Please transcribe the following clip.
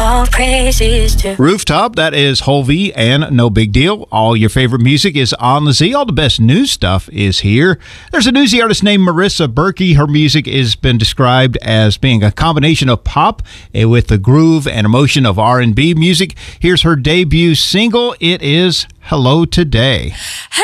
all praises to Rooftop, that is Holvey and No Big Deal. All your favorite music is on the Z. All the best news stuff is here. There's a newsy artist named Marissa Berkey. Her music has been described as being a combination of pop with the groove and emotion of R&B music. Here's her debut single. It is Hello Today.